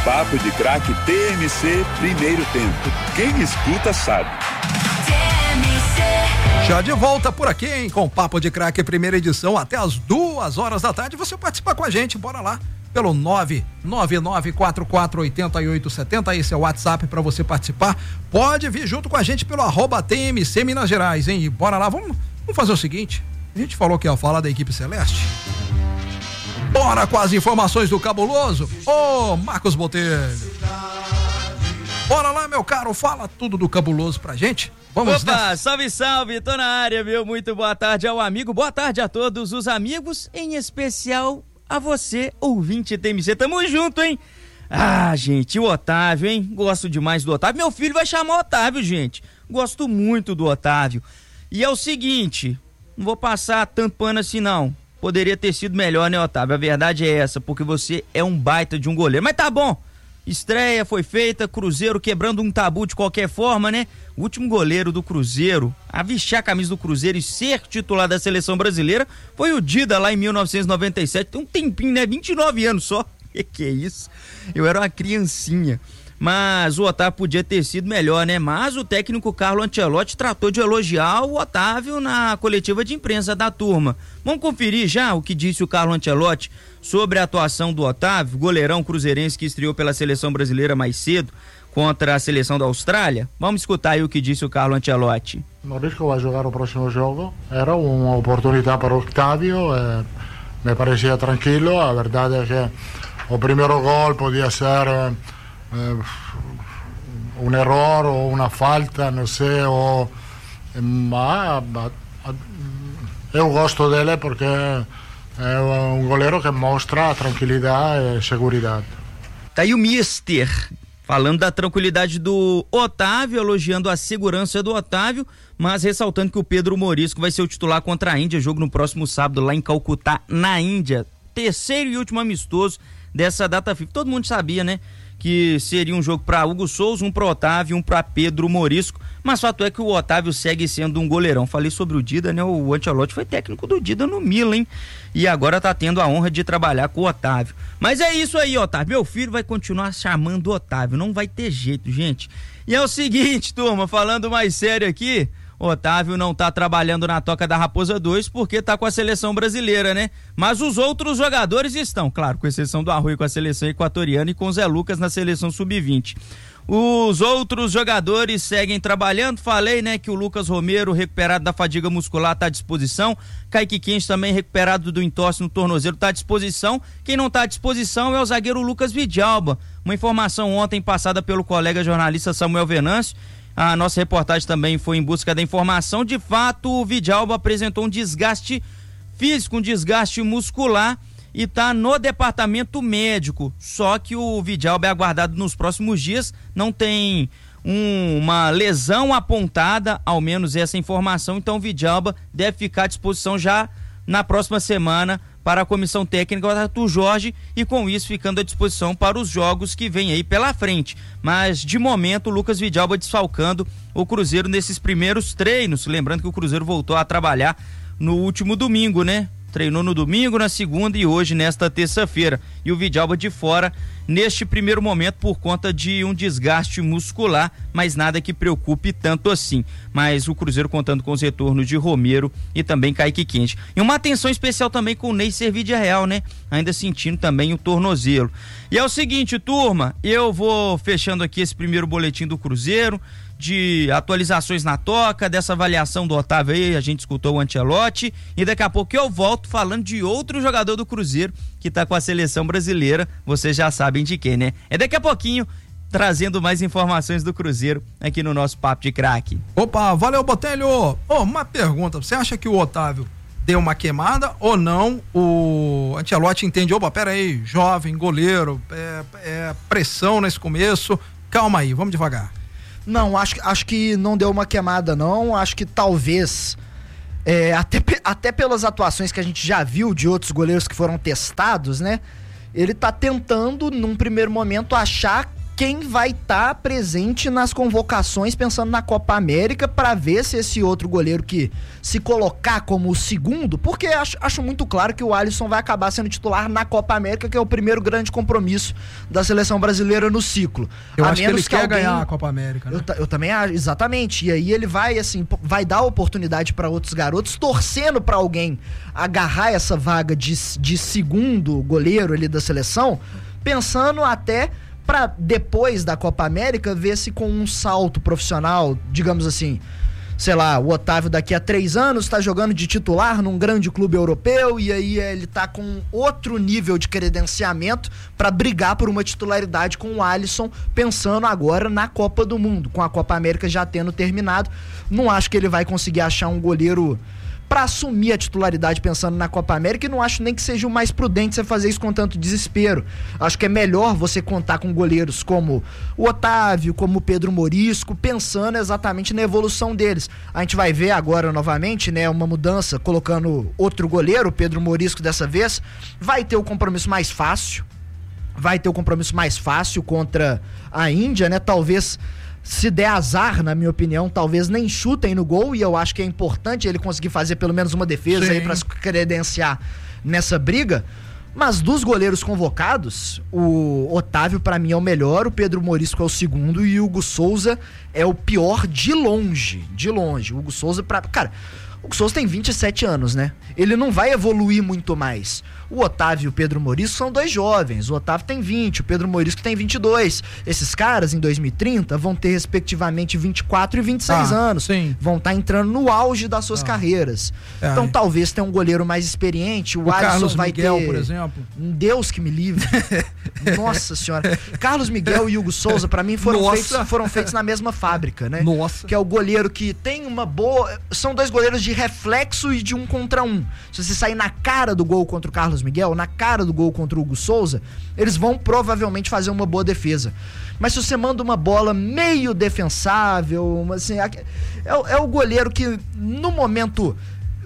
Papo de Craque TMC, primeiro tempo. Quem escuta sabe. Já de volta por aqui, hein? Com Papo de Craque, primeira edição, até as 2 horas da tarde. Você participa com a gente, bora lá. Pelo 999448870, esse é o WhatsApp para você participar. Pode vir junto com a gente pelo @TMC Minas Gerais, hein? E bora lá, vamos fazer o seguinte. A gente falou que ia falar da equipe celeste. Bora com as informações do Cabuloso. Ô, Marcos Botelho. Bora lá, meu caro, fala tudo do Cabuloso pra gente. Vamos Opa, nessa. salve, salve, tô na área, viu? Muito boa tarde ao amigo, boa tarde a todos os amigos, em especial a você, ouvinte TMC. Tamo junto, hein? Ah, gente, o Otávio, hein? Gosto demais do Otávio. Meu filho vai chamar Otávio, gente. Gosto muito do Otávio. E é o seguinte, não vou passar tanto pano assim, não. Poderia ter sido melhor, né, Otávio? A verdade é essa, porque você é um baita de um goleiro. Mas tá bom. Estreia foi feita, Cruzeiro quebrando um tabu de qualquer forma, né? O último goleiro do Cruzeiro a vestir a camisa do Cruzeiro e ser titular da seleção brasileira foi o Dida lá em 1997. Tem um tempinho, né? 29 anos só. Que é isso? Eu era uma criancinha. Mas o Otávio podia ter sido melhor, né? Mas o técnico Carlo Ancelotti tratou de elogiar o Otávio na coletiva de imprensa da turma. Vamos conferir já o que disse o Carlo Ancelotti sobre a atuação do Otávio, goleirão cruzeirense que estreou pela seleção brasileira mais cedo contra a seleção da Austrália. Vamos escutar aí o que disse o Carlo Ancelotti. Morisco vai jogar o próximo jogo. Era uma oportunidade para o Octavio. Me parecia tranquilo. A verdade é que o primeiro gol podia ser um erro ou uma falta, não sei. Eu gosto dele porque é um goleiro que mostra tranquilidade e segurança. Tá aí o Mister falando da tranquilidade do Otávio, elogiando a segurança do Otávio, mas ressaltando que o Pedro Morisco vai ser o titular contra a Índia, jogo no próximo sábado lá em Calcutá, na Índia. Terceiro e último amistoso dessa data FIFA. Todo mundo sabia, né? Que seria um jogo para Hugo Souza, um para Otávio, um para Pedro Morisco, mas o fato é que o Otávio segue sendo um goleirão. Falei sobre o Dida, né? O Ancelotti foi técnico do Dida no Milan, hein? E agora tá tendo a honra de trabalhar com o Otávio. Mas é isso aí, Otávio. Meu filho vai continuar chamando o Otávio, não vai ter jeito, gente. E é o seguinte, turma, falando mais sério aqui, o Otávio não tá trabalhando na Toca da Raposa 2 porque tá com a seleção brasileira, né? Mas os outros jogadores estão, claro, com exceção do Arrui com a seleção equatoriana e com o Zé Lucas na seleção sub-20. Os outros jogadores seguem trabalhando, falei, né, que o Lucas Romero, recuperado da fadiga muscular, tá à disposição, Kaique Quente também recuperado do entorse no tornozelo, tá à disposição. Quem não tá à disposição é o zagueiro Lucas Vidalba. Uma informação ontem passada pelo colega jornalista Samuel Venâncio. A nossa reportagem também foi em busca da informação. De fato, o Vidalba apresentou um desgaste físico, um desgaste muscular e tá no departamento médico. Só que o Vidalba é aguardado nos próximos dias, não tem uma lesão apontada, ao menos essa informação, então o Vidalba deve ficar à disposição já na próxima semana para a comissão técnica do Arthur Jorge e com isso ficando à disposição para os jogos que vem aí pela frente. Mas de momento o Lucas Vidalba desfalcando o Cruzeiro nesses primeiros treinos, lembrando que o Cruzeiro voltou a trabalhar no último domingo, né? Treinou no domingo, na segunda e hoje nesta terça-feira. E o Vidalba de fora neste primeiro momento por conta de um desgaste muscular, mas nada que preocupe tanto assim. Mas o Cruzeiro contando com os retornos de Romero e também Kaique Quente. E uma atenção especial também com o Ney Servidia Real, né? Ainda sentindo também o tornozelo. E é o seguinte, turma, eu vou fechando aqui esse primeiro boletim do Cruzeiro, de atualizações na Toca, dessa avaliação do Otávio aí, a gente escutou o Ancelotti, e daqui a pouco eu volto falando de outro jogador do Cruzeiro que tá com a seleção brasileira, vocês já sabem de quem, né? É daqui a pouquinho, trazendo mais informações do Cruzeiro aqui no nosso Papo de Craque. Opa, valeu, Botelho. Uma pergunta, você acha que o Otávio deu uma queimada ou não? O Ancelotti entende, pera aí, jovem, goleiro, pressão nesse começo, calma aí, vamos devagar. Não, acho que não deu uma queimada, não. Acho que talvez, até pelas atuações que a gente já viu de outros goleiros que foram testados, né? Ele tá tentando, num primeiro momento, achar quem vai estar presente nas convocações pensando na Copa América para ver se esse outro goleiro que se colocar como o segundo, porque acho muito claro que o Alisson vai acabar sendo titular na Copa América, que é o primeiro grande compromisso da seleção brasileira no ciclo. Eu acho que ele quer ganhar a Copa América, né? Eu também acho, exatamente. E aí ele vai, assim, vai dar oportunidade para outros garotos, torcendo para alguém agarrar essa vaga de segundo goleiro ali da seleção, pensando até para depois da Copa América ver se com um salto profissional, digamos assim, sei lá, o Otávio daqui a 3 anos tá jogando de titular num grande clube europeu e aí ele tá com outro nível de credenciamento para brigar por uma titularidade com o Alisson, pensando agora na Copa do Mundo, com a Copa América já tendo terminado. Não acho que ele vai conseguir achar um goleiro para assumir a titularidade pensando na Copa América, e não acho nem que seja o mais prudente você fazer isso com tanto desespero. Acho que é melhor você contar com goleiros como o Otávio, como o Pedro Morisco, pensando exatamente na evolução deles. A gente vai ver agora novamente, né, uma mudança, colocando outro goleiro, o Pedro Morisco dessa vez, vai ter o compromisso mais fácil, contra a Índia, né, talvez... Se der azar, na minha opinião, talvez nem chutem no gol, e eu acho que é importante ele conseguir fazer pelo menos uma defesa. Sim. Aí para se credenciar nessa briga. Mas dos goleiros convocados, o Otávio para mim é o melhor, o Pedro Morisco é o segundo e o Hugo Souza é o pior de longe. O Hugo Souza, cara, o Hugo Souza tem 27 anos, né? Ele não vai evoluir muito mais. O Otávio e o Pedro Morisco são 2 jovens. O Otávio tem 20, o Pedro Morisco tem 22. Esses caras, em 2030, vão ter respectivamente 24 e 26 anos. Sim. Vão estar entrando no auge das suas carreiras. Então, talvez tenha um goleiro mais experiente. O Alisson Carlos vai Miguel, ter... por exemplo. Deus que me livre. Nossa senhora. Carlos Miguel e Hugo Souza, pra mim, foram feitos na mesma fábrica, né? Nossa. Que é o goleiro que tem uma boa... São 2 goleiros de reflexo e de 1 contra 1. Se você sair na cara do gol contra o Carlos Miguel, na cara do gol contra o Hugo Souza, eles vão provavelmente fazer uma boa defesa. Mas se você manda uma bola meio defensável, assim, é o goleiro que no momento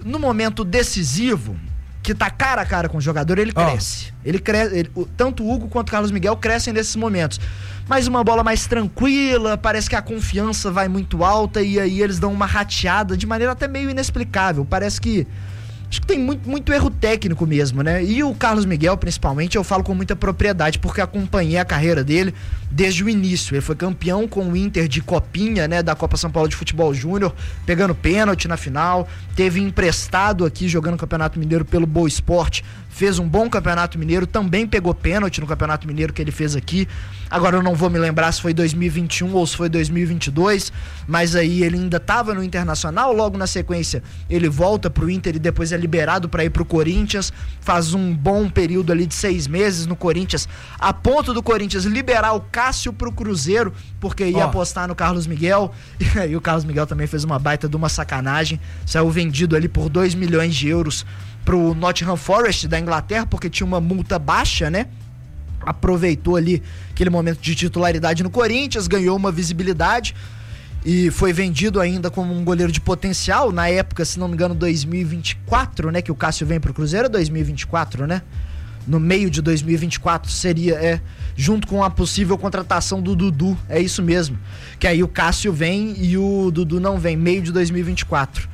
decisivo, que tá cara a cara com o jogador, ele cresce. Ele cresce, tanto o Hugo quanto o Carlos Miguel crescem nesses momentos. Mas uma bola mais tranquila, parece que a confiança vai muito alta e aí eles dão uma rateada de maneira até meio inexplicável. Parece que... Acho que tem muito erro técnico mesmo, né? E o Carlos Miguel, principalmente, eu falo com muita propriedade, porque acompanhei a carreira dele desde o início. Ele foi campeão com o Inter de Copinha, né? Da Copa São Paulo de Futebol Júnior, pegando pênalti na final. Teve emprestado aqui, jogando no Campeonato Mineiro pelo Boa Esporte. Fez um bom Campeonato Mineiro, também pegou pênalti no Campeonato Mineiro que ele fez aqui. Agora eu não vou me lembrar se foi 2021 ou se foi 2022, mas aí ele ainda estava no Internacional, logo na sequência ele volta pro Inter e depois é liberado para ir pro Corinthians, faz um bom período ali de 6 meses no Corinthians, a ponto do Corinthians liberar o Cássio pro Cruzeiro, porque ia apostar no Carlos Miguel, e aí o Carlos Miguel também fez uma baita de uma sacanagem, saiu vendido ali por 2 milhões de euros pro Nottingham Forest da Inglaterra, porque tinha uma multa baixa, né? Aproveitou ali aquele momento de titularidade no Corinthians, ganhou uma visibilidade e foi vendido ainda como um goleiro de potencial, na época, se não me engano, 2024, né? Que o Cássio vem pro Cruzeiro, 2024, né? No meio de 2024 seria, junto com a possível contratação do Dudu, é isso mesmo. Que aí o Cássio vem e o Dudu não vem, meio de 2024.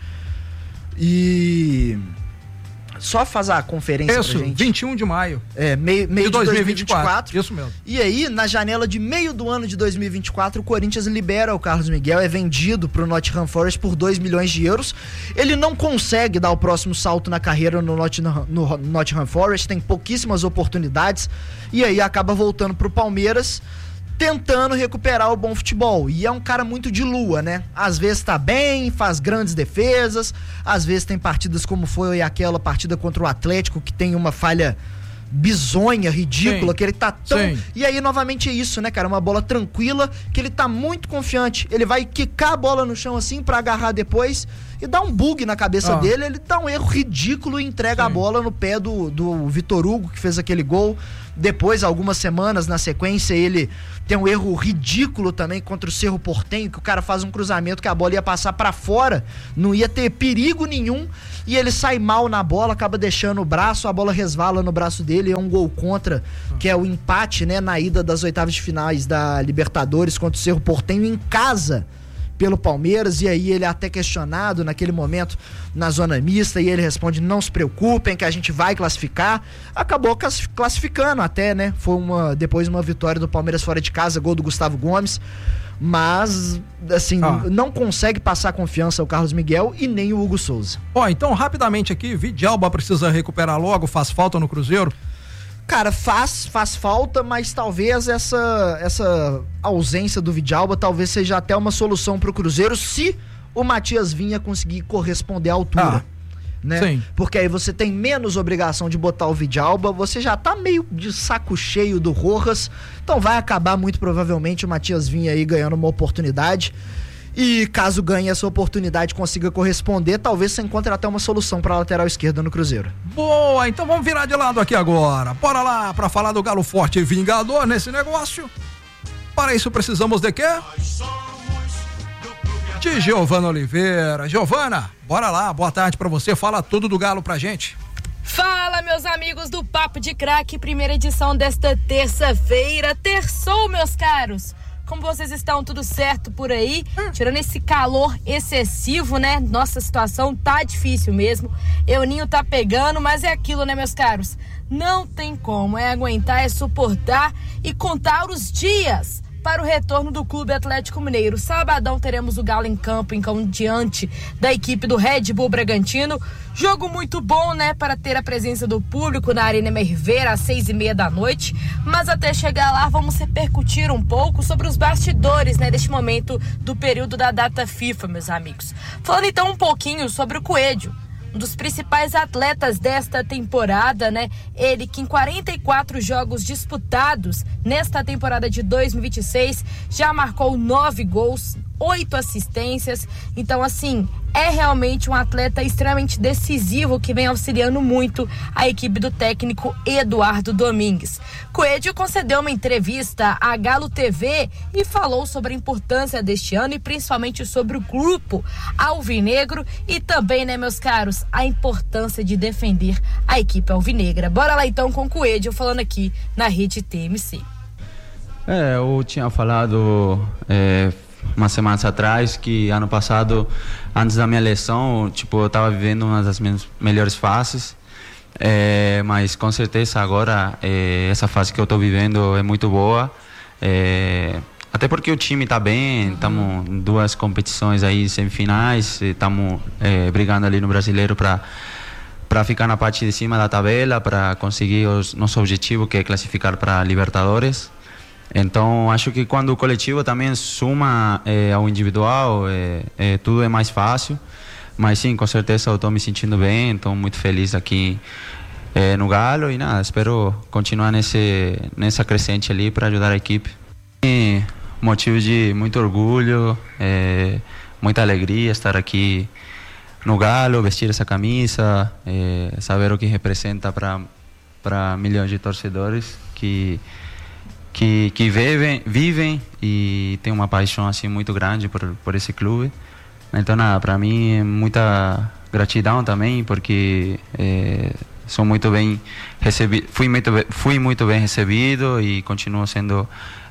E... Só fazer a conferência isso, pra gente. 21 de maio. Meio de 2024. Isso mesmo. E aí, na janela de meio do ano de 2024, o Corinthians libera o Carlos Miguel, é vendido pro Nottingham Forest por 2 milhões de euros. Ele não consegue dar o próximo salto na carreira no Nottingham Forest, tem pouquíssimas oportunidades, e aí acaba voltando pro Palmeiras, tentando recuperar o bom futebol. E é um cara muito de lua, né? Às vezes tá bem, faz grandes defesas, às vezes tem partidas como foi aquela partida contra o Atlético, que tem uma falha bizonha, ridícula, que ele tá tão... E aí, novamente, é isso, né, cara? Uma bola tranquila, que ele tá muito confiante. Ele vai quicar a bola no chão assim pra agarrar depois e dá um bug na cabeça dele, ele dá um erro ridículo e entrega a bola no pé do Vitor Hugo, que fez aquele gol. Depois, algumas semanas na sequência, ele tem um erro ridículo também contra o Cerro Porteño, que o cara faz um cruzamento que a bola ia passar pra fora, não ia ter perigo nenhum, e ele sai mal na bola, acaba deixando o braço, a bola resvala no braço dele, é um gol contra, que é o empate, né, na ida das oitavas de finais da Libertadores contra o Cerro Porteño em casa pelo Palmeiras, e aí ele é até questionado naquele momento na zona mista, e ele responde: não se preocupem que a gente vai classificar. Acabou classificando até, né? Foi depois uma vitória do Palmeiras fora de casa, gol do Gustavo Gomes, mas assim, não consegue passar confiança o Carlos Miguel e nem o Hugo Souza. Então rapidamente aqui, Vidalba precisa recuperar logo, faz falta no Cruzeiro? Cara, faz falta, mas talvez essa ausência do Vidalba talvez seja até uma solução pro Cruzeiro, se o Matias Vinha conseguir corresponder à altura. Né? Sim. Porque aí você tem menos obrigação de botar o Vidalba, você já tá meio de saco cheio do Rojas, então vai acabar muito provavelmente o Matias Vinha aí ganhando uma oportunidade. E caso ganhe essa oportunidade, consiga corresponder, talvez você encontre até uma solução para a lateral esquerda no Cruzeiro. Boa, então vamos virar de lado aqui agora. Bora lá para falar do Galo Forte e Vingador nesse negócio. Para isso precisamos de quê? De Giovana Oliveira. Giovana, bora lá, boa tarde para você, fala tudo do Galo pra gente. Fala, meus amigos do Papo de Craque, primeira edição desta terça-feira. Terçou, meus caros. Como vocês estão? Tudo certo por aí? Tirando esse calor excessivo, né? Nossa situação tá difícil mesmo. Euninho tá pegando, mas é aquilo, né, meus caros? Não tem como, é aguentar, é suportar e contar os dias para o retorno do Clube Atlético Mineiro. Sabadão teremos o Galo em campo, então, diante da equipe do Red Bull Bragantino. Jogo muito bom, né, para ter a presença do público na Arena Merveira às 6:30 da noite. Mas até chegar lá, vamos repercutir um pouco sobre os bastidores, né, deste momento do período da data FIFA, meus amigos. Falando então um pouquinho sobre o Coelho, um dos principais atletas desta temporada, né? Ele que em 44 jogos disputados nesta temporada de 2026 já marcou 9 gols, 8 assistências. Então, assim, é realmente um atleta extremamente decisivo que vem auxiliando muito a equipe do técnico Eduardo Domingues. Coelho concedeu uma entrevista à Galo TV e falou sobre a importância deste ano e principalmente sobre o grupo alvinegro e também, né, meus caros, a importância de defender a equipe alvinegra. Bora lá então com o Coelho falando aqui na Rede TMC. Eu tinha falado umas semanas atrás que ano passado, antes da minha lesão, eu estava vivendo uma das minhas melhores fases, mas com certeza agora essa fase que eu estou vivendo é muito boa, até porque o time está bem, estamos em 2 competições aí semifinais, estamos brigando ali no Brasileiro para ficar na parte de cima da tabela, para conseguir nosso objetivo, que é classificar para Libertadores. Então, acho que quando o coletivo também suma ao individual, tudo é mais fácil. Mas sim, com certeza eu estou me sentindo bem, estou muito feliz aqui no Galo e espero continuar nessa crescente ali para ajudar a equipe. E motivo de muito orgulho, muita alegria estar aqui no Galo, vestir essa camisa, saber o que representa para milhões de torcedores que vivem e tem uma paixão assim muito grande por esse clube. Então, para mim é muita gratidão também, porque sou muito bem recebido, fui muito bem recebido e continuo sendo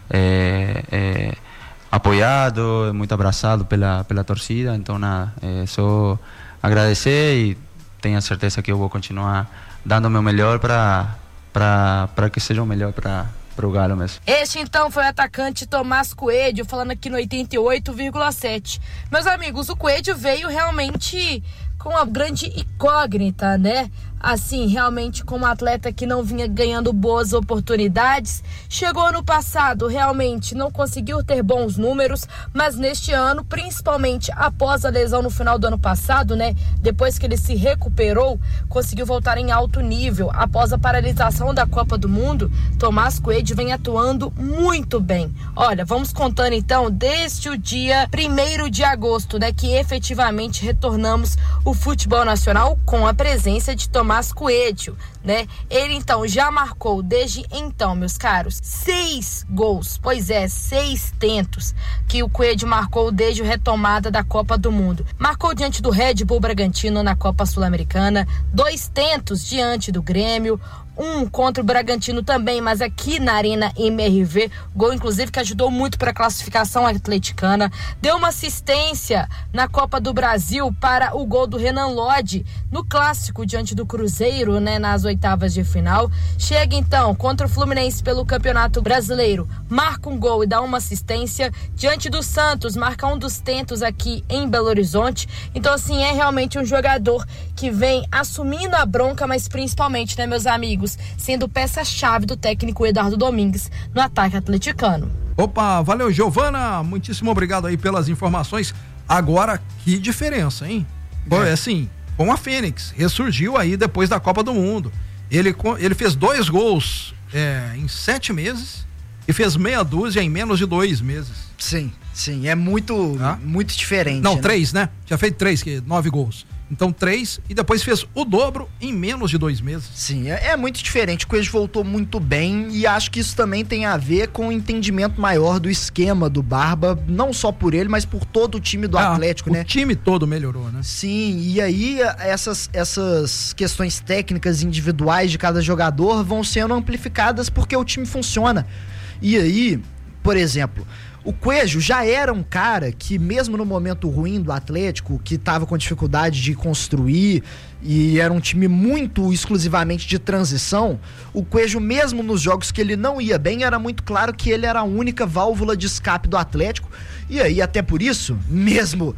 apoiado, muito abraçado pela torcida. Então, só agradecer e tenho a certeza que eu vou continuar dando o meu melhor para que seja o melhor para o Galo mesmo. Este então foi o atacante Tomás Coelho, falando aqui no 88,7. Meus amigos, o Coelho veio realmente com uma grande incógnita, né? Assim, realmente como um atleta que não vinha ganhando boas oportunidades. Chegou no passado, realmente não conseguiu ter bons números, mas neste ano, principalmente após a lesão no final do ano passado, né? Depois que ele se recuperou, conseguiu voltar em alto nível. Após a paralisação da Copa do Mundo, Tomás Coelho vem atuando muito bem. Olha, vamos contando então desde o dia 1º de agosto, né? Que efetivamente retornamos o futebol nacional com a presença de Tomás Tomás Coelho, né? Ele então já marcou desde então, meus caros, 6 gols, pois é, 6 tentos que o Coelho marcou desde a retomada da Copa do Mundo. Marcou diante do Red Bull Bragantino na Copa Sul-Americana, 2 tentos diante do Grêmio, 1 contra o Bragantino também, mas aqui na Arena MRV, gol inclusive que ajudou muito para a classificação atleticana. Deu uma assistência na Copa do Brasil para o gol do Renan Lodge no clássico diante do Cruzeiro, né, nas oitavas de final. Chega então contra o Fluminense pelo Campeonato Brasileiro, marca um gol e dá uma assistência diante do Santos, marca um dos tentos aqui em Belo Horizonte. Então assim, é realmente um jogador que vem assumindo a bronca, mas principalmente, né, meus amigos, sendo peça-chave do técnico Eduardo Domingues no ataque atleticano. Opa, valeu, Giovana, muitíssimo obrigado aí pelas informações. Agora, que diferença, hein? Assim, com a Fênix, ressurgiu aí depois da Copa do Mundo. Ele fez 2 gols em 7 meses e fez meia dúzia em menos de 2 meses. Sim, é muito diferente. Não, né? 3, né? Tinha feito 3, 9 gols. Então 3 e depois fez o dobro em menos de 2 meses. Sim, é muito diferente. O Coelho voltou muito bem e acho que isso também tem a ver com o entendimento maior do esquema do Barba, não só por ele, mas por todo o time do Atlético, né? O time todo melhorou, né? Sim, e aí essas questões técnicas individuais de cada jogador vão sendo amplificadas porque o time funciona. E aí, por exemplo, o Coelho já era um cara que, mesmo no momento ruim do Atlético, que estava com dificuldade de construir e era um time muito exclusivamente de transição, o Coelho, mesmo nos jogos que ele não ia bem, era muito claro que ele era a única válvula de escape do Atlético. E aí, até por isso, mesmo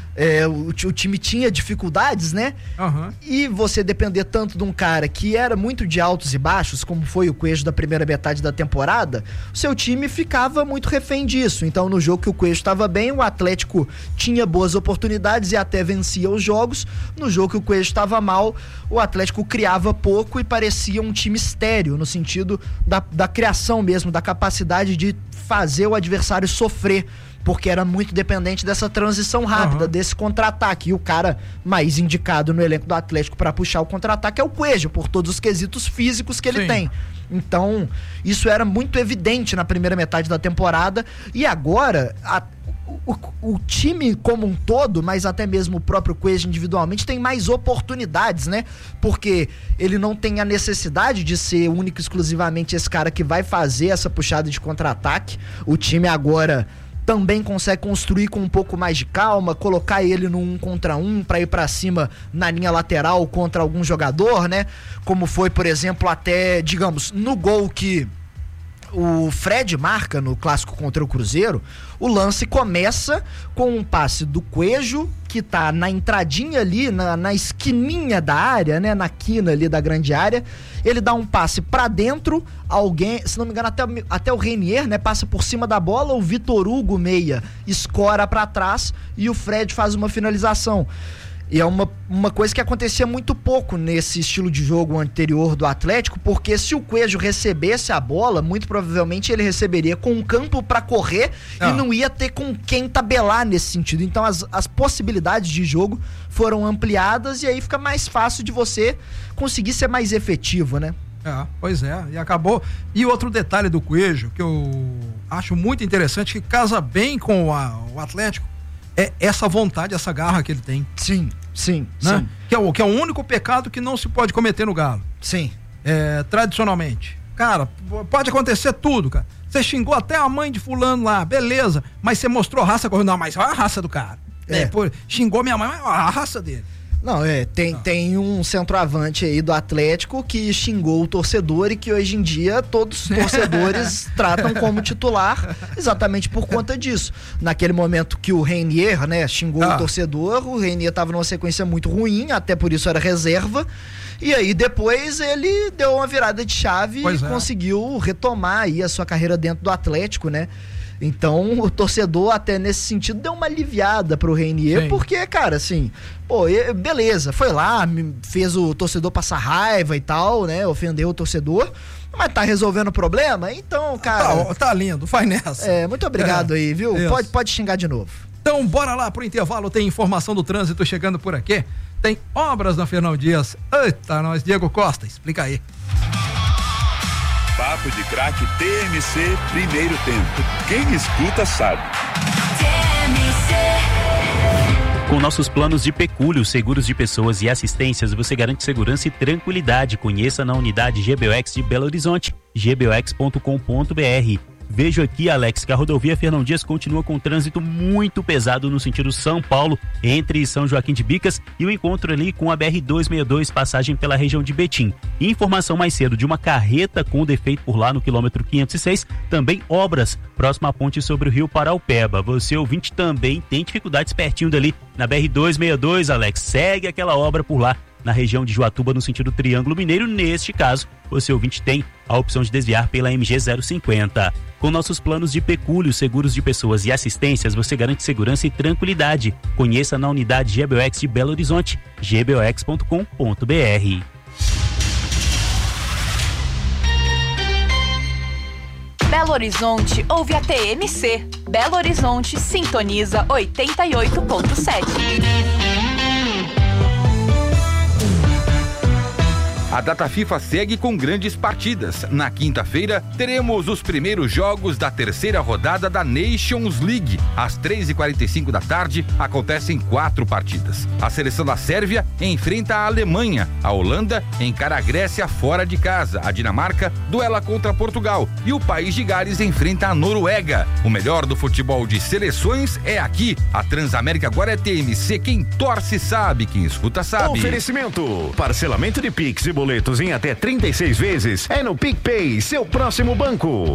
o time tinha dificuldades, né? Uhum. E você depender tanto de um cara que era muito de altos e baixos, como foi o Coelho da primeira metade da temporada, o seu time ficava muito refém disso. Então, no jogo que o Coelho estava bem, o Atlético tinha boas oportunidades e até vencia os jogos. No jogo que o Coelho estava mal, o Atlético criava pouco e parecia um time estéril, no sentido da criação mesmo, da capacidade de fazer o adversário sofrer, porque era muito dependente dessa transição rápida, desse contra-ataque. E o cara mais indicado no elenco do Atlético para puxar o contra-ataque é o Coelho, por todos os quesitos físicos que ele tem. Então, isso era muito evidente na primeira metade da temporada. E agora, o time como um todo, mas até mesmo o próprio Coelho individualmente, tem mais oportunidades, né? Porque ele não tem a necessidade de ser único exclusivamente esse cara que vai fazer essa puxada de contra-ataque. O time agora também consegue construir com um pouco mais de calma, colocar ele no 1 contra 1 para ir para cima na linha lateral contra algum jogador, né? Como foi, por exemplo, até, digamos, no gol que o Fred marca no clássico contra o Cruzeiro, o lance começa com um passe do Coelho, que tá na entradinha ali, na esquininha da área, né, na quina ali da grande área. Ele dá um passe pra dentro, alguém, se não me engano, até o Reinier, né, passa por cima da bola, o Vitor Hugo meia escora pra trás e o Fred faz uma finalização. E é uma coisa que acontecia muito pouco nesse estilo de jogo anterior do Atlético, porque se o Coelho recebesse a bola, muito provavelmente ele receberia com um campo para correr e não ia ter com quem tabelar nesse sentido. Então as possibilidades de jogo foram ampliadas e aí fica mais fácil de você conseguir ser mais efetivo, né? Pois é, e acabou. E outro detalhe do Coelho que eu acho muito interessante, que casa bem com o Atlético, é essa vontade, essa garra que ele tem. Sim. Né? Sim. Que é o único pecado que não se pode cometer no Galo. Sim. Tradicionalmente. Cara, pode acontecer tudo, cara. Você xingou até a mãe de fulano lá, beleza, mas você mostrou raça, não, mas olha a raça do cara. Xingou minha mãe, mas olha a raça dele. Não, tem um centroavante aí do Atlético que xingou o torcedor e que hoje em dia todos os torcedores tratam como titular exatamente por conta disso. Naquele momento que o Reinier, né, xingou o torcedor, o Reinier estava numa sequência muito ruim, até por isso era reserva, e aí depois ele deu uma virada de chave e conseguiu retomar aí a sua carreira dentro do Atlético, né? Então o torcedor até nesse sentido deu uma aliviada pro Reinier, porque, cara, assim, beleza, foi lá, fez o torcedor passar raiva e tal, né, ofendeu o torcedor, mas tá resolvendo o problema, então, cara... Tá lindo, faz nessa. Muito obrigado aí, viu? Pode xingar de novo. Então bora lá pro intervalo, tem informação do trânsito chegando por aqui. tem obras na Fernão Dias. Eita, nós, Diego Costa, explica aí. Papo de Craque TMC, primeiro tempo. Quem escuta sabe. Com nossos planos de pecúlio, seguros de pessoas e assistências, você garante segurança e tranquilidade. Conheça na unidade GBOX de Belo Horizonte, gbox.com.br. Vejo aqui, Alex, que a rodovia Fernão Dias continua com trânsito muito pesado no sentido São Paulo, entre São Joaquim de Bicas e o encontro ali com a BR-262, passagem pela região de Betim. E informação mais cedo de uma carreta com defeito por lá no quilômetro 506, também obras próximo à ponte sobre o rio Paraupeba. Você, ouvinte, também tem dificuldades pertinho dali na BR-262, Alex. Segue aquela obra por lá na região de Joatuba, no sentido Triângulo Mineiro. Neste caso, você, ouvinte, tem a opção de desviar pela MG 050. Com nossos planos de pecúlio, seguros de pessoas e assistências, você garante segurança e tranquilidade. Conheça na unidade GBOX de Belo Horizonte, gbox.com.br. Belo Horizonte ouve a TMC. Belo Horizonte sintoniza 88.7. A data FIFA segue com grandes partidas. Na quinta-feira, teremos os primeiros jogos da terceira rodada da Nations League. Às 3h45 da tarde, acontecem 4 partidas. A seleção da Sérvia enfrenta a Alemanha. A Holanda encara a Grécia fora de casa. A Dinamarca duela contra Portugal. E o País de Gales enfrenta a Noruega. O melhor do futebol de seleções é aqui. A Transamérica agora é TMC. Quem torce sabe, quem escuta sabe. Oferecimento: parcelamento de Pix e boletos em até 36 vezes é no PicPay, seu próximo banco.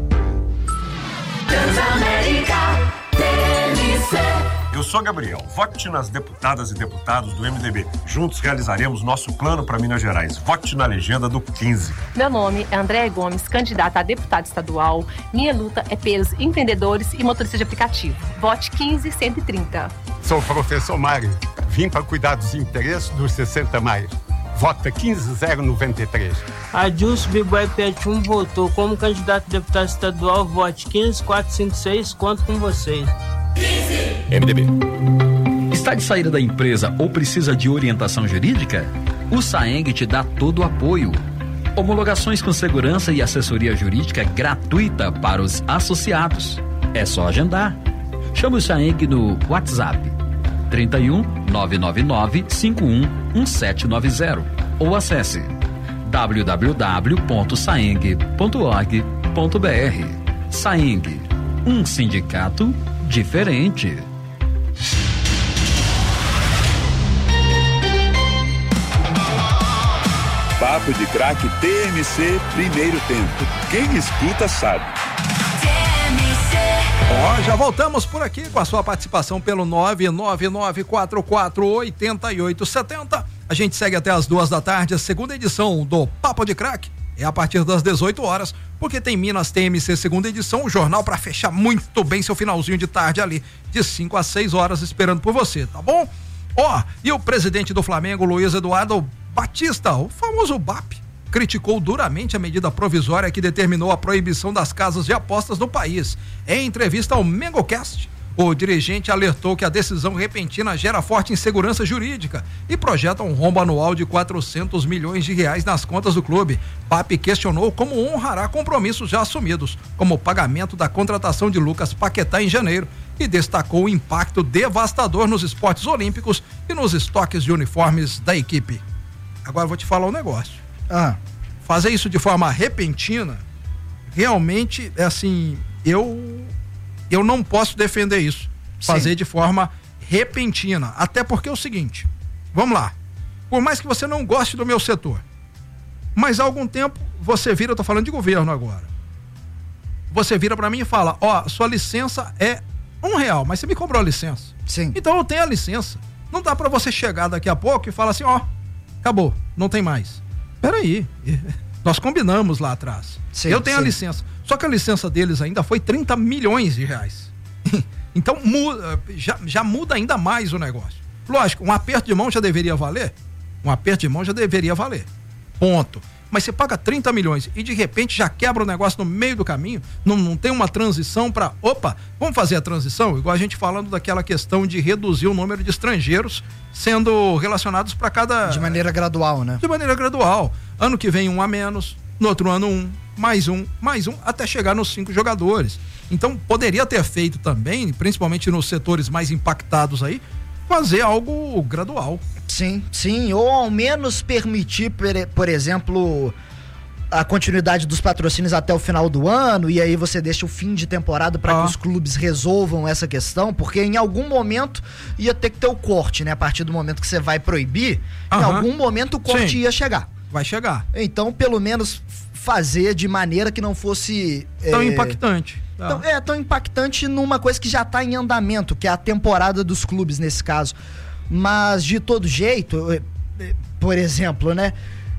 Transamérica TMC. Eu sou Gabriel. Vote nas deputadas e deputados do MDB. Juntos realizaremos nosso plano para Minas Gerais. Vote na legenda do 15. Meu nome é Andréa Gomes, candidata a deputada estadual. Minha luta é pelos empreendedores e motoristas de aplicativo. Vote 15130. Sou o professor Mário. Vim para cuidar dos interesses dos 60 mais. Vota 15093. Adilson Biboy Pet1 votou como candidato a deputado estadual. Vote 15456. Conto com vocês. MDB. Está de saída da empresa ou precisa de orientação jurídica? O Saeng te dá todo o apoio. Homologações com segurança e assessoria jurídica gratuita para os associados. É só agendar. Chame o Saeng no WhatsApp 31 999 51 1790 ou acesse www.saeng.org.br. Saeng, um sindicato diferente. Papo de Craque TMC, primeiro tempo. Quem escuta sabe. Já voltamos por aqui com a sua participação pelo 999448870. A gente segue até as 2 da tarde, a segunda edição do Papo de Craque é a partir das 18 horas, porque tem Minas TMC segunda edição, o jornal para fechar muito bem seu finalzinho de tarde ali, de 5 a 6 horas, esperando por você, tá bom? E o presidente do Flamengo, Luiz Eduardo Batista, o famoso BAP, criticou duramente a medida provisória que determinou a proibição das casas de apostas no país. Em entrevista ao MengoCast, o dirigente alertou que a decisão repentina gera forte insegurança jurídica e projeta um rombo anual de 400 milhões de reais nas contas do clube. BAP questionou como honrará compromissos já assumidos, como o pagamento da contratação de Lucas Paquetá em janeiro, e destacou o impacto devastador nos esportes olímpicos e nos estoques de uniformes da equipe. Agora vou te falar um negócio. Fazer isso de forma repentina, realmente, é assim, eu não posso defender isso. Fazer de forma repentina. Até porque é o seguinte, vamos lá, por mais que você não goste do meu setor, mas há algum tempo você vira, eu tô falando de governo agora, você vira pra mim e fala, sua licença é R$1, mas você me cobrou a licença. Sim. Então eu tenho a licença. Não dá pra você chegar daqui a pouco e falar assim, acabou, não tem mais. Peraí, nós combinamos lá atrás. Sim, eu tenho a licença. Só que a licença deles ainda foi 30 milhões de reais. Então já muda ainda mais o negócio. Lógico, um aperto de mão já deveria valer. ponto. Mas você paga 30 milhões e de repente já quebra o negócio no meio do caminho, não tem uma transição para, vamos fazer a transição, igual a gente falando daquela questão de reduzir o número de estrangeiros sendo relacionados para cada... De maneira gradual, né? De maneira gradual. Ano que vem 1 a menos, no outro ano mais um, até chegar nos 5 jogadores. Então poderia ter feito também, principalmente nos setores mais impactados aí, fazer algo gradual. Sim, ou ao menos permitir, por exemplo, a continuidade dos patrocínios até o final do ano, e aí você deixa o fim de temporada para que os clubes resolvam essa questão, porque em algum momento ia ter que ter o corte, né? A partir do momento que você vai proibir, em algum momento o corte ia chegar. Vai chegar. Então, pelo menos fazer de maneira que não fosse... Tão impactante. Tão impactante numa coisa que já tá em andamento, que é a temporada dos clubes nesse caso. Mas, de todo jeito, por exemplo, né?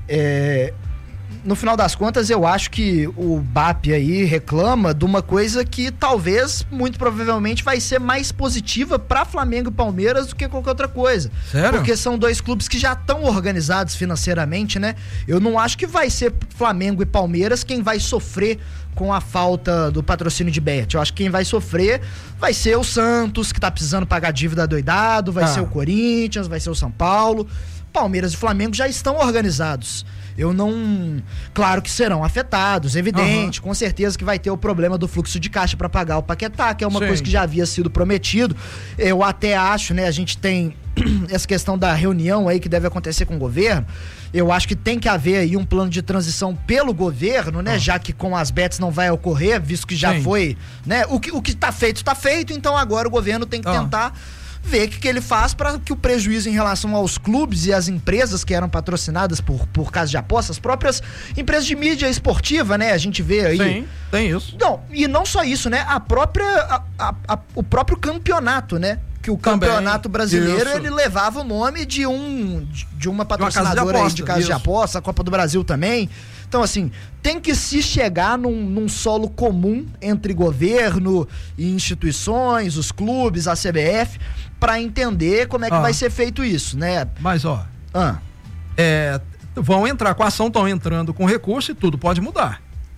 No final das contas, eu acho que o BAP aí reclama de uma coisa que talvez, muito provavelmente, vai ser mais positiva para Flamengo e Palmeiras do que qualquer outra coisa. Sério? Porque são 2 clubes que já estão organizados financeiramente, né? Eu não acho que vai ser Flamengo e Palmeiras quem vai sofrer com a falta do patrocínio de bet. Eu acho que quem vai sofrer vai ser o Santos, que tá precisando pagar dívida doidado, vai ser o Corinthians, vai ser o São Paulo. Palmeiras e Flamengo já estão organizados. Claro que serão afetados, evidente, com certeza que vai ter o problema do fluxo de caixa para pagar o Paquetá, que é uma coisa que já havia sido prometido. Eu até acho, né, a gente tem essa questão da reunião aí que deve acontecer com o governo. Eu acho que tem que haver aí um plano de transição pelo governo, né, já que com as bets não vai ocorrer, visto que já foi, né, o que tá feito, então agora o governo tem que tentar ver o que ele faz para que o prejuízo em relação aos clubes e às empresas que eram patrocinadas por casas de apostas, próprias empresas de mídia esportiva, né? A gente vê aí. Sim, tem isso. Não, e não só isso, né? O próprio campeonato, né? Que o campeonato brasileiro, ele levava o nome de uma patrocinadora de casa de aposta, a Copa do Brasil também. Então, assim, tem que se chegar num solo comum entre governo e instituições, os clubes, a CBF, para entender como é que vai ser feito isso, né? Mas, vão entrar com a ação, estão entrando com recurso e tudo pode mudar.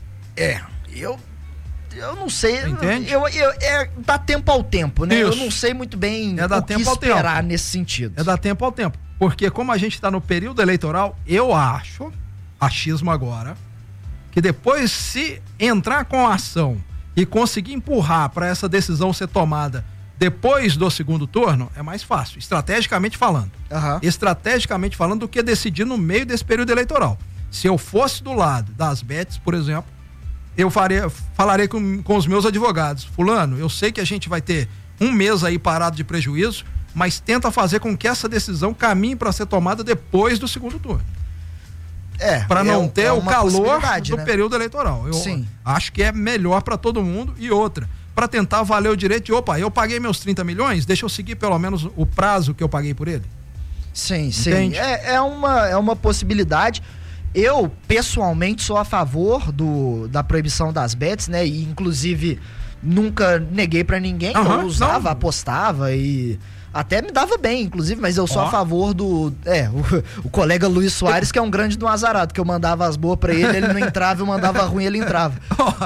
Eu não sei. Entende? Dá tempo ao tempo, né? Isso. Eu não sei muito bem o que esperar nesse sentido. Dar tempo ao tempo. Porque como a gente está no período eleitoral, eu acho, achismo agora, que depois, se entrar com a ação e conseguir empurrar para essa decisão ser tomada depois do segundo turno, é mais fácil, estrategicamente falando. Estrategicamente falando, do que decidir no meio desse período eleitoral. Se eu fosse do lado das bets, por exemplo, eu falaria com os meus advogados: fulano, eu sei que a gente vai ter 1 mês aí parado de prejuízo, mas tenta fazer com que essa decisão caminhe para ser tomada depois do segundo turno. Para não ter o calor do período eleitoral. Eu acho que é melhor para todo mundo. E outra, para tentar valer o direito de, eu paguei meus 30 milhões, deixa eu seguir pelo menos o prazo que eu paguei por ele. Sim. É uma possibilidade. Eu, pessoalmente, sou a favor da proibição das bets, né? E, inclusive, nunca neguei pra ninguém. Eu usava, apostava e até me dava bem, inclusive, mas eu sou a favor o colega Luiz Soares, que é um grande do azarado, que eu mandava as boas pra ele não entrava, eu mandava ruim, ele entrava.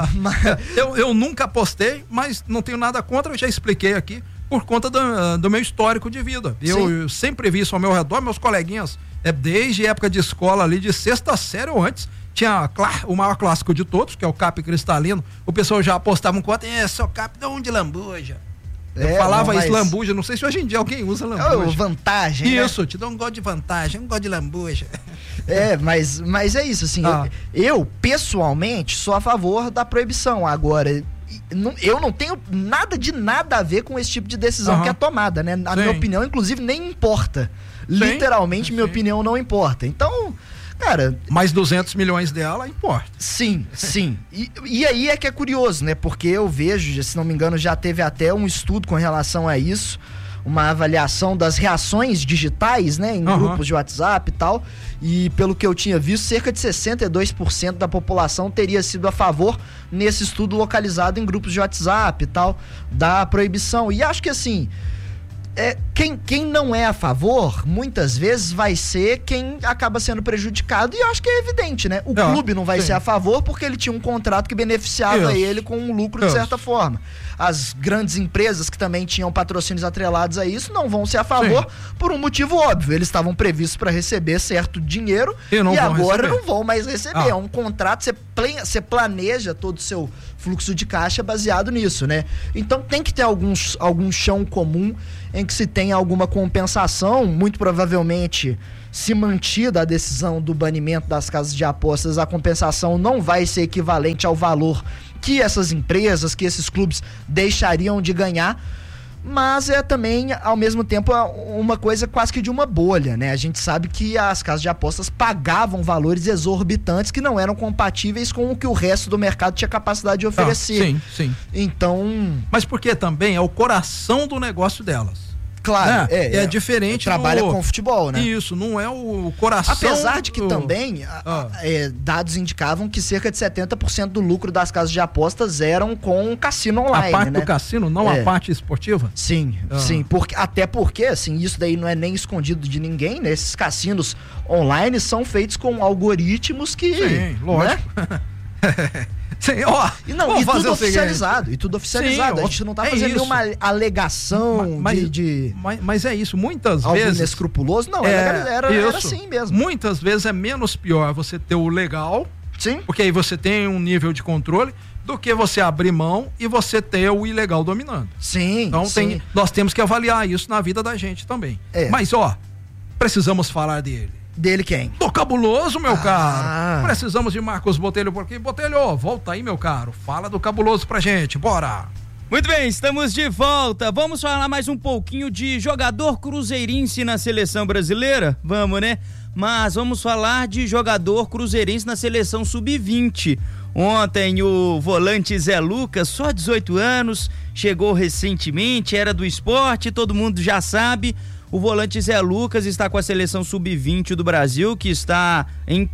Eu nunca apostei, mas não tenho nada contra, eu já expliquei aqui, por conta do meu histórico de vida. Eu sempre vi isso ao meu redor, meus coleguinhas, desde época de escola ali, de 6ª série ou antes, tinha o maior clássico de todos, que é o Cap Cristalino. O pessoal já apostava um conto, seu Cap, dá um de lambuja. Eu falava isso, lambuja, não sei se hoje em dia alguém usa lambuja. Vantagem, isso, te dá um gol de vantagem, um gol de lambuja. Mas é isso, assim, eu pessoalmente sou a favor da proibição. Agora, eu não tenho nada a ver com esse tipo de decisão que é tomada, né? A minha opinião, inclusive, nem importa. Literalmente, minha opinião não importa. Então, cara... Mais 200 milhões dela importa. Sim. E aí é que é curioso, né? Porque eu vejo, se não me engano, já teve até um estudo com relação a isso, uma avaliação das reações digitais, né? Em grupos de WhatsApp e tal. E pelo que eu tinha visto, cerca de 62% da população teria sido a favor, nesse estudo localizado em grupos de WhatsApp e tal, da proibição. E acho que, assim... Quem não é a favor, muitas vezes vai ser quem acaba sendo prejudicado, e eu acho que é evidente, né? O clube não vai ser a favor porque ele tinha um contrato que beneficiava ele com um lucro de certa forma. As grandes empresas que também tinham patrocínios atrelados a isso não vão ser a favor por um motivo óbvio. Eles estavam previstos para receber certo dinheiro e agora não vão mais receber. É um contrato, você planeja todo o seu fluxo de caixa baseado nisso, né? Então tem que ter algum chão comum em que se tenha alguma compensação. Muito provavelmente, se mantida a decisão do banimento das casas de apostas, a compensação não vai ser equivalente ao valor que essas empresas, que esses clubes deixariam de ganhar, mas é também, ao mesmo tempo, uma coisa quase que de uma bolha, né? A gente sabe que as casas de apostas pagavam valores exorbitantes que não eram compatíveis com o que o resto do mercado tinha capacidade de oferecer. Sim. Então... Mas porque também é o coração do negócio delas. Claro, é diferente. Trabalha com futebol, né? Isso, não é o coração. Apesar de que também dados indicavam que cerca de 70% do lucro das casas de apostas eram com cassino online. A parte né? do cassino, não a parte esportiva? Sim. Até porque, assim, isso daí não é nem escondido de ninguém, né? Esses cassinos online são feitos com algoritmos que... Sim, lógico. Né? Sim, e tudo oficializado. Sim, a gente não tá fazendo nenhuma alegação mas é isso, muitas algo vezes inescrupuloso, não, era assim mesmo. Muitas vezes é menos pior você ter o legal, porque aí você tem um nível de controle, do que você abrir mão e você ter o ilegal dominando. Então nós temos que avaliar isso na vida da gente também. Mas precisamos falar dele. Dele quem? Do Cabuloso, meu caro. Precisamos de Marcos Botelho, porque Botelho, volta aí, meu caro. Fala do Cabuloso pra gente, bora. Muito bem, estamos de volta. Vamos falar mais um pouquinho de jogador cruzeirense na seleção brasileira? Vamos, né? Mas vamos falar de jogador cruzeirense na seleção sub-20. Ontem o volante Zé Lucas, só 18 anos, chegou recentemente, era do esporte, todo mundo já sabe. O volante Zé Lucas está com a seleção sub-20 do Brasil, que está em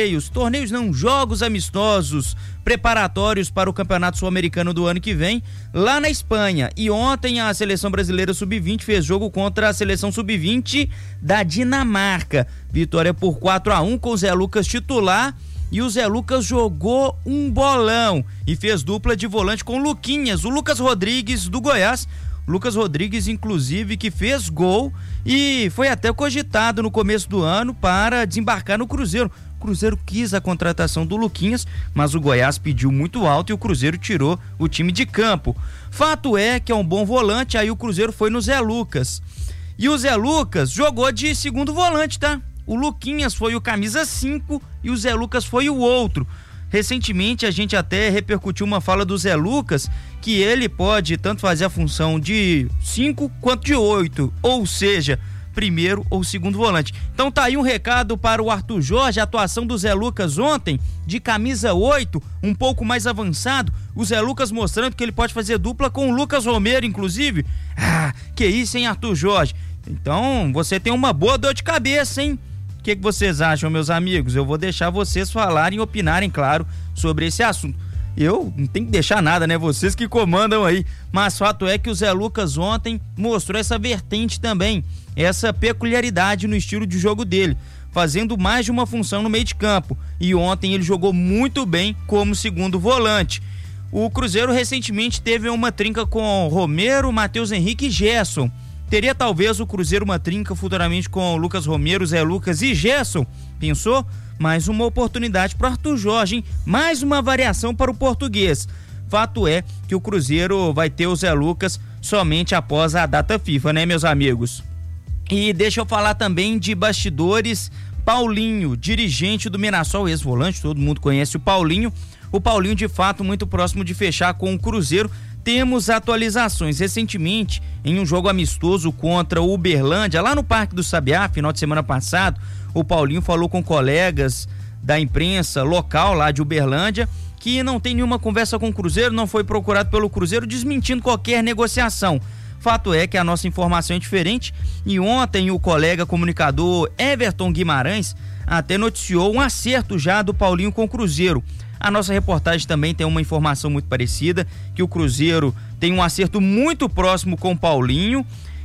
jogos amistosos preparatórios para o Campeonato Sul-Americano do ano que vem, lá na Espanha. E ontem a seleção brasileira sub-20 fez jogo contra a seleção sub-20 da Dinamarca. Vitória por 4-1 com o Zé Lucas titular. E o Zé Lucas jogou um bolão e fez dupla de volante com o Luquinhas, o Lucas Rodrigues do Goiás. Lucas Rodrigues, inclusive, que fez gol e foi até cogitado no começo do ano para desembarcar no Cruzeiro. O Cruzeiro quis a contratação do Luquinhas, mas o Goiás pediu muito alto e o Cruzeiro tirou o time de campo. Fato é que é um bom volante, aí o Cruzeiro foi no Zé Lucas. E o Zé Lucas jogou de segundo volante, tá? O Luquinhas foi o camisa 5 e o Zé Lucas foi o outro. Recentemente a gente até repercutiu uma fala do Zé Lucas que ele pode tanto fazer a função de 5 quanto de 8, ou seja, primeiro ou segundo volante. Então tá aí um recado para o Arthur Jorge, a atuação do Zé Lucas ontem, de camisa 8, um pouco mais avançado, o Zé Lucas mostrando que ele pode fazer dupla com o Lucas Romero, inclusive. Que isso, hein, Arthur Jorge? Então você tem uma boa dor de cabeça, hein? O que vocês acham, meus amigos? Eu vou deixar vocês falarem e opinarem, claro, sobre esse assunto. Eu não tenho que deixar nada, né? Vocês que comandam aí. Mas fato é que o Zé Lucas ontem mostrou essa vertente também, essa peculiaridade no estilo de jogo dele, fazendo mais de uma função no meio de campo. E ontem ele jogou muito bem como segundo volante. O Cruzeiro recentemente teve uma trinca com Romero, Matheus Henrique e Gerson. Teria talvez o Cruzeiro uma trinca futuramente com Lucas Romero, Zé Lucas e Gerson? Pensou? Mais uma oportunidade para o Arthur Jorge, hein? Mais uma variação para o português. Fato é que o Cruzeiro vai ter o Zé Lucas somente após a data FIFA, né, meus amigos? E deixa eu falar também de bastidores. Paulinho, dirigente do Mirassol, ex-volante, todo mundo conhece o Paulinho. O Paulinho, de fato, muito próximo de fechar com o Cruzeiro. Temos atualizações. Recentemente, em um jogo amistoso contra o Uberlândia, lá no Parque do Sabiá, final de semana passado, o Paulinho falou com colegas da imprensa local lá de Uberlândia que não tem nenhuma conversa com o Cruzeiro, não foi procurado pelo Cruzeiro, desmentindo qualquer negociação. Fato é que a nossa informação é diferente e ontem o colega comunicador Everton Guimarães até noticiou um acerto já do Paulinho com o Cruzeiro. A nossa reportagem também tem uma informação muito parecida, que o Cruzeiro tem um acerto muito próximo com o Paulinho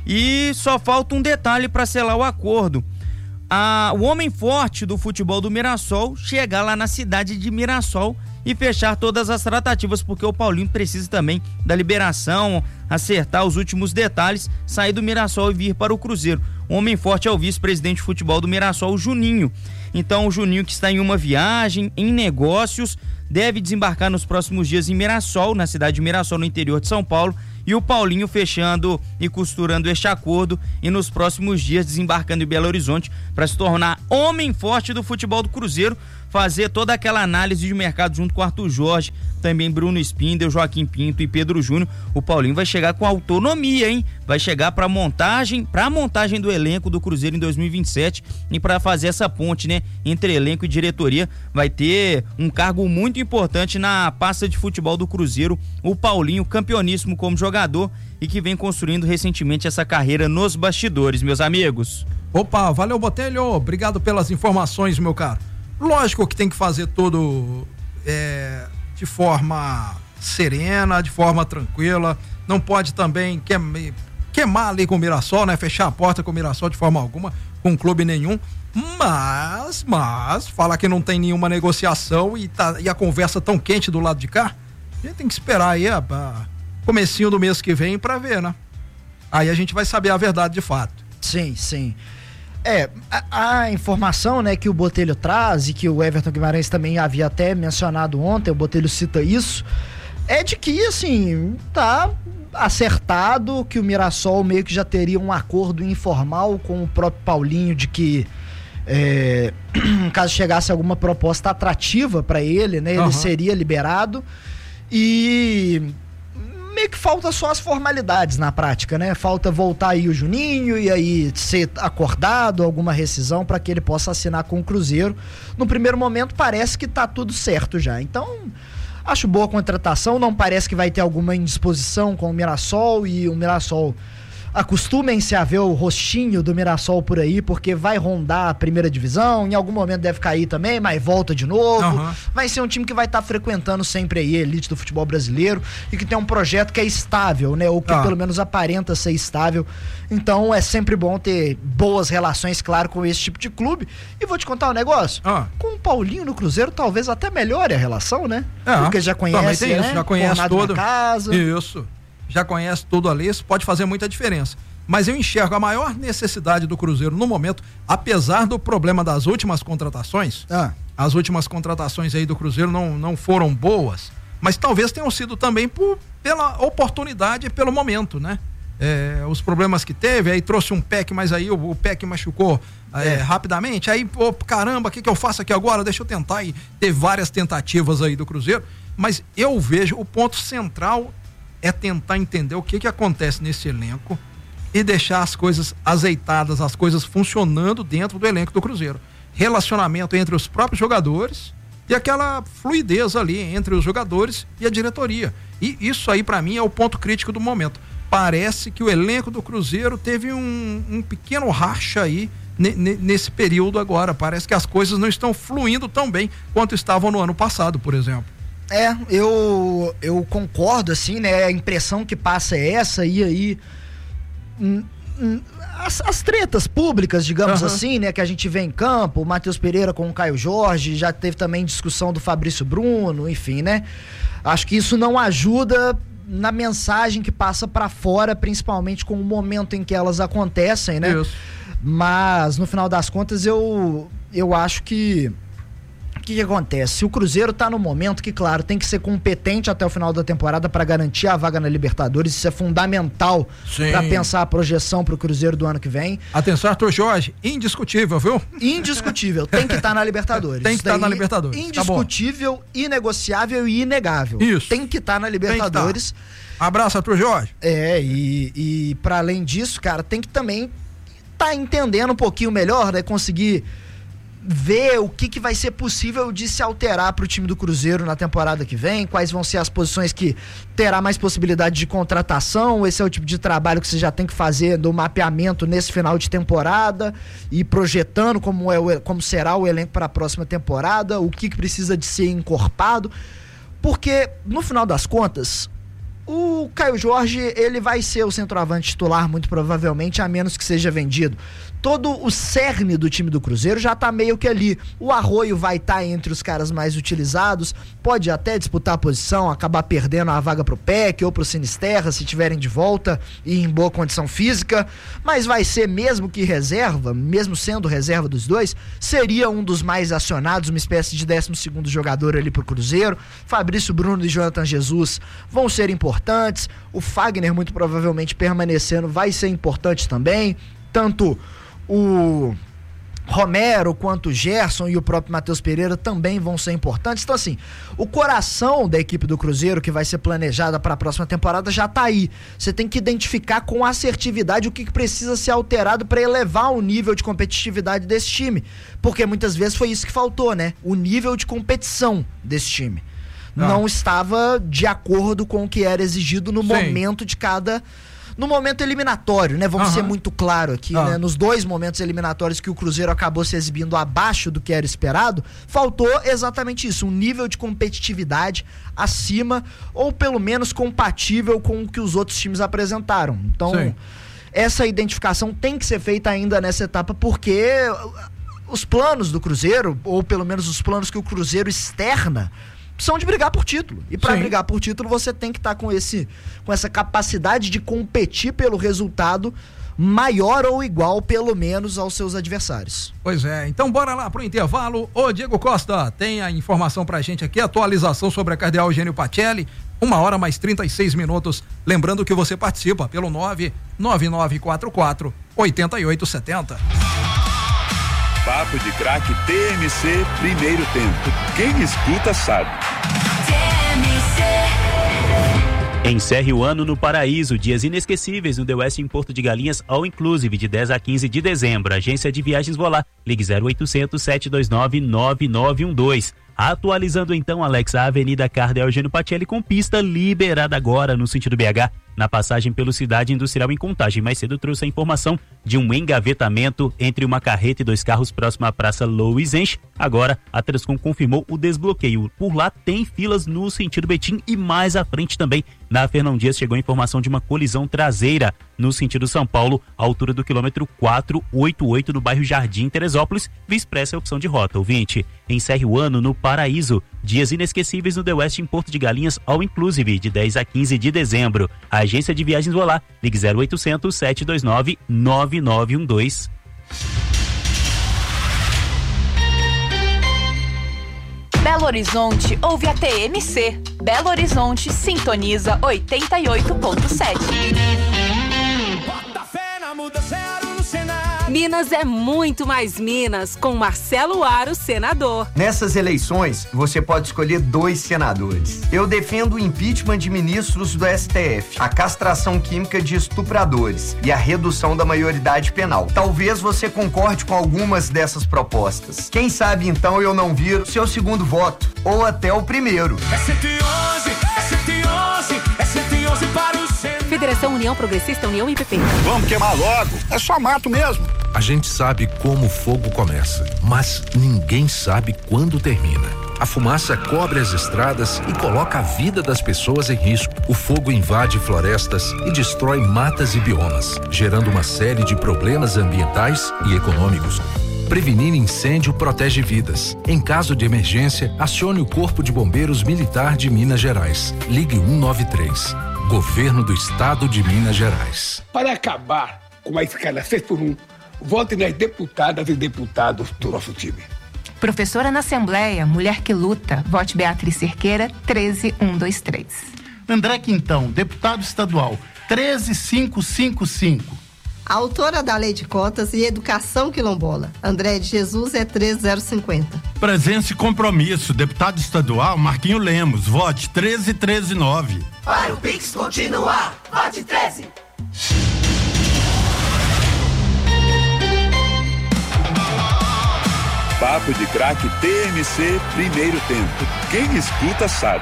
E só falta um detalhe para selar o acordo. O homem forte do futebol do Mirassol chegar lá na cidade de Mirassol e fechar todas as tratativas, porque o Paulinho precisa também da liberação, acertar os últimos detalhes, sair do Mirassol e vir para o Cruzeiro. O homem forte é o vice-presidente de futebol do Mirassol, o Juninho. Então o Juninho, que está em uma viagem, em negócios, deve desembarcar nos próximos dias em Mirassol, na cidade de Mirassol, no interior de São Paulo, e o Paulinho fechando e costurando este acordo e nos próximos dias desembarcando em Belo Horizonte para se tornar homem forte do futebol do Cruzeiro, fazer toda aquela análise de mercado junto com Arthur Jorge, também Bruno Spindel, Joaquim Pinto e Pedro Júnior. O Paulinho vai chegar com autonomia, hein? Vai chegar para a montagem do elenco do Cruzeiro em 2027 e para fazer essa ponte, né, entre elenco e diretoria. Vai ter um cargo muito importante na pasta de futebol do Cruzeiro, o Paulinho, campeoníssimo como jogador e que vem construindo recentemente essa carreira nos bastidores, meus amigos. Opa, valeu, Botelho, obrigado pelas informações, meu caro. Lógico que tem que fazer tudo de forma serena, de forma tranquila, não pode também queimar ali com o Mirassol, né? Fechar a porta com o Mirassol de forma alguma, com clube nenhum, mas falar que não tem nenhuma negociação e a conversa tão quente do lado de cá, a gente tem que esperar aí comecinho do mês que vem pra ver, né? Aí a gente vai saber a verdade de fato. Sim. A informação, né, que o Botelho traz e que o Everton Guimarães também havia até mencionado ontem, o Botelho cita isso, é de que, assim, tá acertado que o Mirassol meio que já teria um acordo informal com o próprio Paulinho de que caso chegasse alguma proposta atrativa para ele, né, ele seria liberado e meio que falta só as formalidades na prática, né? Falta voltar aí o Juninho e aí ser acordado alguma rescisão para que ele possa assinar com o Cruzeiro. No primeiro momento parece que tá tudo certo já. Então, acho boa a contratação, não parece que vai ter alguma indisposição com o Mirassol e o Mirassol. Acostumem-se a ver o rostinho do Mirassol por aí, porque vai rondar a primeira divisão, em algum momento deve cair também, mas volta de novo. Vai ser um time que vai estar frequentando sempre aí a elite do futebol brasileiro e que tem um projeto que é estável, né? Ou que pelo menos aparenta ser estável. Então é sempre bom ter boas relações, claro, com esse tipo de clube. E vou te contar um negócio. Com o Paulinho no Cruzeiro, talvez até melhore a relação, né? Porque já conhece, né? Já conhece tudo. Casa. Isso. Já conhece tudo ali, isso pode fazer muita diferença. Mas eu enxergo a maior necessidade do Cruzeiro no momento, apesar do problema das últimas contratações, as últimas contratações aí do Cruzeiro não foram boas, mas talvez tenham sido também pela oportunidade e pelo momento, né? Os problemas que teve, aí trouxe um PEC, mas aí o PEC machucou rapidamente, aí, caramba, o que eu faço aqui agora? Deixa eu tentar, e teve várias tentativas aí do Cruzeiro, mas eu vejo o ponto central é tentar entender o que acontece nesse elenco e deixar as coisas azeitadas, as coisas funcionando dentro do elenco do Cruzeiro. Relacionamento entre os próprios jogadores e aquela fluidez ali entre os jogadores e a diretoria. E isso aí, para mim, é o ponto crítico do momento. Parece que o elenco do Cruzeiro teve um pequeno racha aí nesse período agora. Parece que as coisas não estão fluindo tão bem quanto estavam no ano passado, por exemplo. Eu concordo, assim, né? A impressão que passa é essa, e aí as tretas públicas, digamos assim, né? Que a gente vê em campo, o Matheus Pereira com o Caio Jorge, já teve também discussão do Fabrício Bruno, enfim, né? Acho que isso não ajuda na mensagem que passa pra fora, principalmente com o momento em que elas acontecem, né? Isso. Mas, no final das contas, eu acho que o que acontece? Se o Cruzeiro tá no momento que, claro, tem que ser competente até o final da temporada para garantir a vaga na Libertadores, isso é fundamental para pensar a projeção pro Cruzeiro do ano que vem. Atenção, Arthur Jorge, indiscutível, viu? Indiscutível, tem que estar na Libertadores. Tem que estar na Libertadores. Indiscutível, inegociável e inegável. Isso. Tem que estar na Libertadores. Abraço, Arthur Jorge. E para além disso, cara, tem que também tá entendendo um pouquinho melhor, né? Conseguir ver o que vai ser possível de se alterar pro time do Cruzeiro na temporada que vem, quais vão ser as posições que terá mais possibilidade de contratação. Esse é o tipo de trabalho que você já tem que fazer do mapeamento nesse final de temporada e projetando como será o elenco para a próxima temporada, o que precisa de ser encorpado, porque no final das contas O Caio Jorge, ele vai ser o centroavante titular muito provavelmente, a menos que seja vendido. Todo o cerne do time do Cruzeiro já tá meio que ali. O Arroio vai estar entre os caras mais utilizados, pode até disputar a posição, acabar perdendo a vaga pro Peck ou pro Sinisterra, se tiverem de volta e em boa condição física, mas vai ser, mesmo que reserva, mesmo sendo reserva dos dois, seria um dos mais acionados, uma espécie de 12º jogador ali pro Cruzeiro. Fabrício Bruno e Jonathan Jesus vão ser importantes, o Fagner muito provavelmente permanecendo vai ser importante também, tanto o Romero quanto o Gerson e o próprio Matheus Pereira também vão ser importantes. Então assim, o coração da equipe do Cruzeiro que vai ser planejada para a próxima temporada já tá aí. Você tem que identificar com assertividade o que precisa ser alterado para elevar o nível de competitividade desse time, porque muitas vezes foi isso que faltou, né? O nível de competição desse time não estava de acordo com o que era exigido no momento de cada... No momento eliminatório, né? Vamos ser muito claro aqui, né? Nos 2 momentos eliminatórios que o Cruzeiro acabou se exibindo abaixo do que era esperado, faltou exatamente isso, um nível de competitividade acima, ou pelo menos compatível com o que os outros times apresentaram. Então, essa identificação tem que ser feita ainda nessa etapa, porque os planos do Cruzeiro, ou pelo menos os planos que o Cruzeiro externa, são de brigar por título. E para brigar por título, você tem que estar com essa capacidade de competir pelo resultado maior ou igual, pelo menos, aos seus adversários. Pois é, então bora lá pro intervalo. Ô Diego Costa, tem a informação pra gente aqui, atualização sobre a Cardeal Eugênio Pacelli, 1h mais 36 minutos. Lembrando que você participa pelo 99944-8870. Papo de Craque TMC, primeiro tempo. Quem escuta sabe. Encerre o ano no Paraíso, dias inesquecíveis no The West em Porto de Galinhas, all inclusive, de 10 a 15 de dezembro. Agência de Viagens Volar, ligue 0800 729 9912. Atualizando então, Alex, a Avenida Cardeal Eugênio Pacelli com pista liberada agora no sentido BH, na passagem pelo Cidade Industrial em Contagem. Mais cedo trouxe a informação de um engavetamento entre uma carreta e 2 carros próximo à Praça Louis Enche. Agora, a Transcom confirmou o desbloqueio. Por lá tem filas no sentido Betim e mais à frente também. Na Fernão Dias chegou a informação de uma colisão traseira no sentido São Paulo, à altura do quilômetro 488 no bairro Jardim Teresópolis. Via Expressa é a opção de rota. Ouvinte, encerre o ano no Paraíso. Dias inesquecíveis no The West em Porto de Galinhas, all inclusive, de 10 a 15 de dezembro. A Agência de Viagens Volar, ligue 0800 729 9912. Belo Horizonte ouve a TMC. Belo Horizonte sintoniza 88.7. Minas é muito mais Minas, com Marcelo Aro, senador. Nessas eleições, você pode escolher 2 senadores. Eu defendo o impeachment de ministros do STF, a castração química de estupradores e a redução da maioridade penal. Talvez você concorde com algumas dessas propostas. Quem sabe, então, eu não viro seu segundo voto, ou até o primeiro. É 111, é 111, é 111 para o Senado. Federação União Progressista, União IPP. Vamos queimar logo, é só mato mesmo. A gente sabe como o fogo começa, mas ninguém sabe quando termina. A fumaça cobre as estradas e coloca a vida das pessoas em risco. O fogo invade florestas e destrói matas e biomas, gerando uma série de problemas ambientais e econômicos. Prevenir incêndio protege vidas. Em caso de emergência, acione o Corpo de Bombeiros Militar de Minas Gerais. Ligue 193. Governo do Estado de Minas Gerais. Para acabar com a escala 6x1, vote nas deputadas e deputados do nosso time. Professora na Assembleia, mulher que luta. Vote Beatriz Cerqueira, 13123. André Quintão, deputado estadual, 13555. Autora da Lei de Cotas e Educação Quilombola, André de Jesus, é 13050. Presença e compromisso, deputado estadual Marquinho Lemos, vote 13139. Para o Pix continuar, vote 13. Papo de Craque TMC, primeiro tempo. Quem escuta sabe.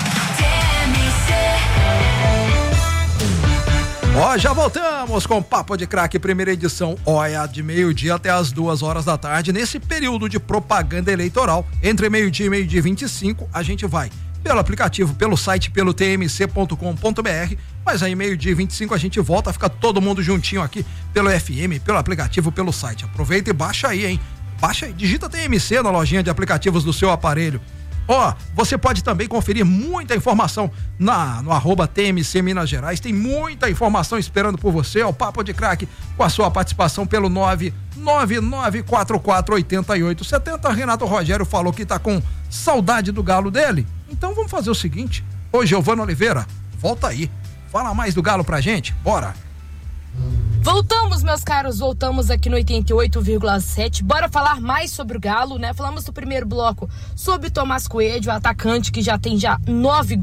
Ó, já voltamos com Papo de Craque, primeira edição. Olha, de meio-dia até as 2h da tarde, nesse período de propaganda eleitoral, entre meio-dia e meio-dia 25, a gente vai pelo aplicativo, pelo site, pelo tmc.com.br. Mas aí, 12h25, a gente volta, fica todo mundo juntinho aqui pelo FM, pelo aplicativo, pelo site. Aproveita e baixa aí, hein? Baixa aí, digita TMC na lojinha de aplicativos do seu aparelho. Você pode também conferir muita informação no @TMC Minas Gerais. Tem muita informação esperando por você. O Papo de Craque com a sua participação pelo 999448870. Renato Rogério falou que tá com saudade do galo dele. Então vamos fazer o seguinte. Ô, Giovana Oliveira, volta aí. Fala mais do galo pra gente. Bora. Voltamos, meus caros, voltamos aqui no 88,7. Bora falar mais sobre o Galo, né? Falamos no primeiro bloco sobre o Tomás Coelho, atacante que já tem 9 gols